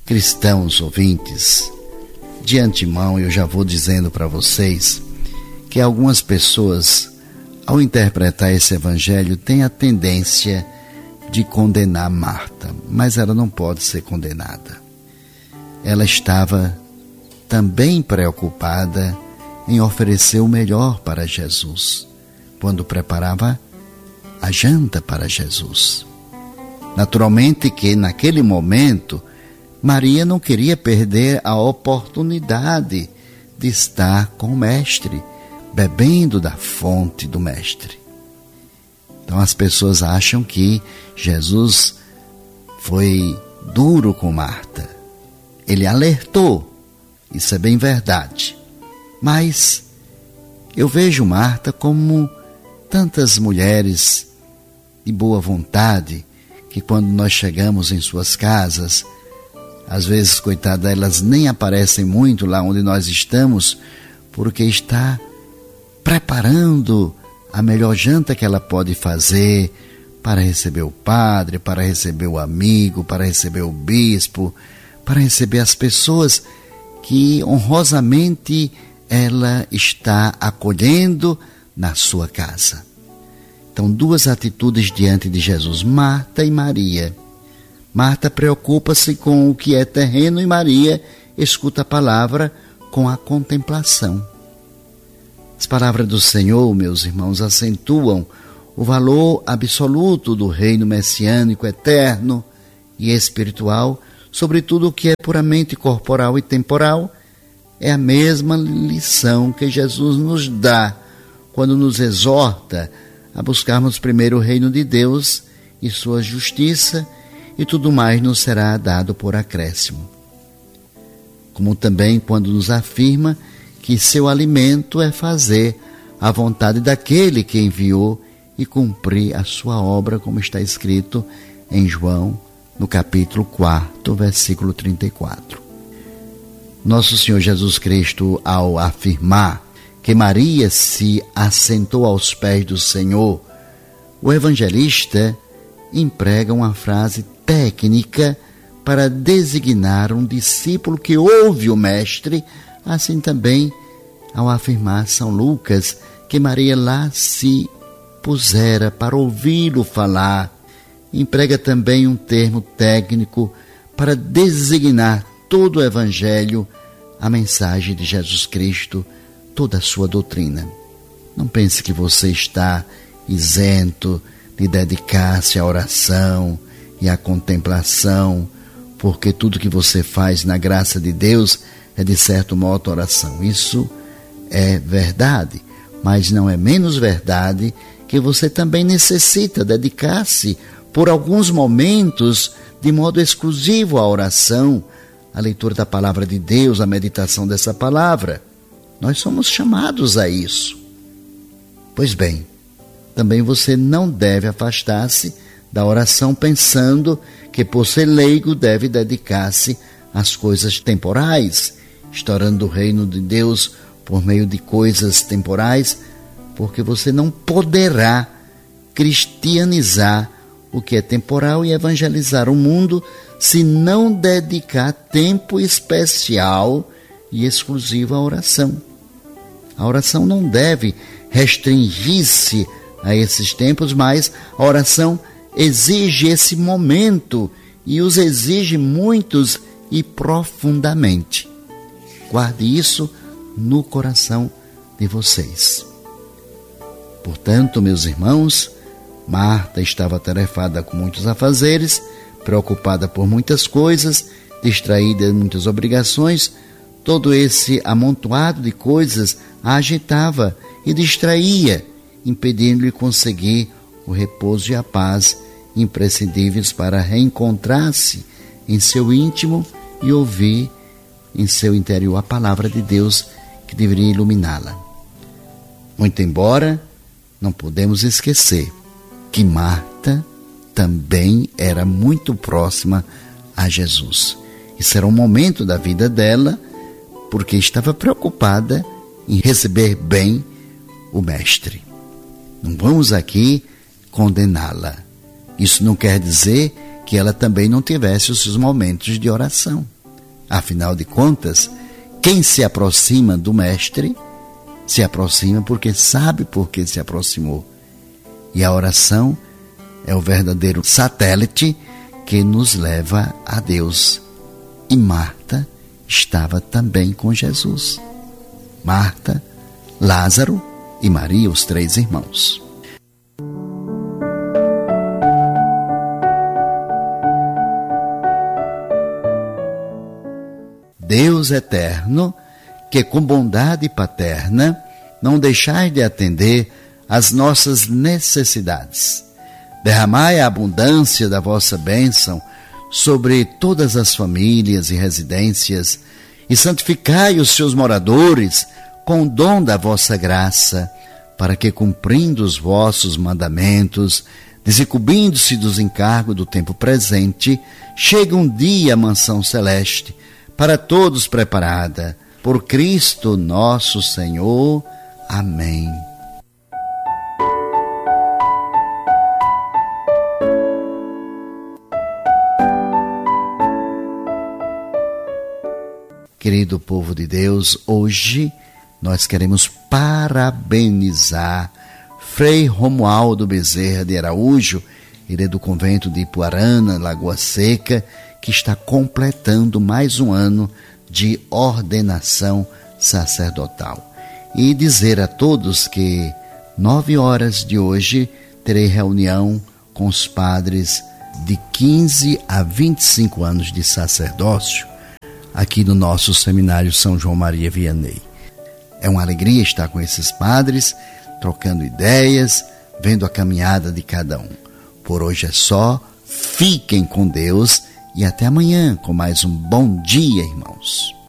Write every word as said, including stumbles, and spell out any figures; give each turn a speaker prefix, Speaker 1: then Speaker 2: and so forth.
Speaker 1: Cristãos ouvintes, de antemão eu já vou dizendo para vocês que algumas pessoas, ao interpretar esse evangelho, têm a tendência de condenar Marta, mas ela não pode ser condenada. Ela estava também preocupada em oferecer o melhor para Jesus, quando preparava a janta para Jesus. Naturalmente que naquele momento Maria não queria perder a oportunidade de estar com o mestre, bebendo da fonte do mestre. Então as pessoas acham que Jesus foi duro com Marta. Ele alertou, isso é bem verdade. Mas eu vejo Marta como tantas mulheres de boa vontade, que quando nós chegamos em suas casas, às vezes, coitada, elas nem aparecem muito lá onde nós estamos, porque está preparando a melhor janta que ela pode fazer para receber o padre, para receber o amigo, para receber o bispo, para receber as pessoas que honrosamente ela está acolhendo na sua casa. Então, duas atitudes diante de Jesus, Marta e Maria. Marta preocupa-se com o que é terreno e Maria escuta a palavra com a contemplação. As palavras do Senhor, meus irmãos, acentuam o valor absoluto do reino messiânico, eterno e espiritual, sobre tudo o que é puramente corporal e temporal. É a mesma lição que Jesus nos dá quando nos exorta a buscarmos primeiro o reino de Deus e sua justiça, e tudo mais nos será dado por acréscimo. Como também quando nos afirma que seu alimento é fazer a vontade daquele que enviou e cumprir a sua obra, como está escrito em João, no capítulo quatro, versículo trinta e quatro. Nosso Senhor Jesus Cristo, ao afirmar que Maria se assentou aos pés do Senhor, o evangelista emprega uma frase técnica para designar um discípulo que ouve o mestre, assim também ao afirmar São Lucas que Maria lá se pusera para ouvi-lo falar. Emprega também um termo técnico para designar todo o evangelho, a mensagem de Jesus Cristo, toda a sua doutrina. Não pense que você está isento de dedicar-se à oração e à contemplação, porque tudo que você faz na graça de Deus é de certo modo oração. Isso é verdade, mas não é menos verdade que você também necessita dedicar-se por alguns momentos de modo exclusivo à oração, à leitura da palavra de Deus, à meditação dessa palavra. Nós somos chamados a isso. Pois bem, também você não deve afastar-se da oração pensando que, por ser leigo, deve dedicar-se às coisas temporais, estourando o reino de Deus por meio de coisas temporais, porque você não poderá cristianizar o que é temporal e evangelizar o mundo se não dedicar tempo especial e exclusivo à oração. A oração não deve restringir-se a esses tempos, mas a oração exige esse momento e os exige muitos e profundamente. Guarde isso no coração de vocês. Portanto, meus irmãos, Marta estava atarefada com muitos afazeres, preocupada por muitas coisas, distraída de muitas obrigações. Todo esse amontoado de coisas a agitava e distraía, impedindo-lhe conseguir o repouso e a paz imprescindíveis para reencontrar-se em seu íntimo e ouvir em seu interior a palavra de Deus que deveria iluminá-la. Muito embora, não podemos esquecer que Marta também era muito próxima a Jesus. Isso era um momento da vida dela, porque estava preocupada em receber bem o Mestre. Não vamos aqui condená-la. Isso não quer dizer que ela também não tivesse os seus momentos de oração. Afinal de contas, quem se aproxima do Mestre, se aproxima porque sabe por que se aproximou. E a oração é o verdadeiro satélite que nos leva a Deus. E Marta estava também com Jesus. Marta, Lázaro e Maria, os três irmãos. Deus eterno, que com bondade paterna não deixais de atender às nossas necessidades. Derramai a abundância da vossa bênção sobre todas as famílias e residências e santificai os seus moradores com o dom da vossa graça, para que, cumprindo os vossos mandamentos, desincumbindo-se dos encargos do tempo presente, chegue um dia a mansão celeste, para todos preparada, por Cristo nosso Senhor. Amém. Querido povo de Deus, hoje nós queremos parabenizar Frei Romualdo Bezerra de Araújo, ele é do convento de Ipuarana, Lagoa Seca, que está completando mais um ano de ordenação sacerdotal. E dizer a todos que nove horas de hoje terei reunião com os padres de quinze a vinte e cinco anos de sacerdócio aqui no nosso seminário São João Maria Vianney. É uma alegria estar com esses padres, trocando ideias, vendo a caminhada de cada um. Por hoje é só, fiquem com Deus e até amanhã com mais um Bom Dia, irmãos.